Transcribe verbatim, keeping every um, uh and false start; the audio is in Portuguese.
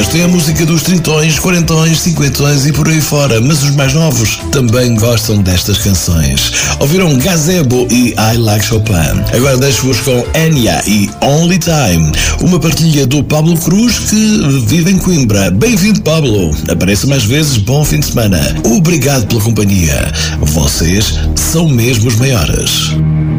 jovens têm a música dos tritões, quarentões, cinquentões e por aí fora, mas os mais novos também gostam destas canções. Ouviram Gazebo e I Like Chopin. Agora deixo-vos com Enya e Only Time, uma partilha do Pablo Cruz que vive em Coimbra. Bem-vindo, Pablo. Apareça mais vezes, bom fim de semana. Obrigado pela companhia. Vocês são mesmo os maiores.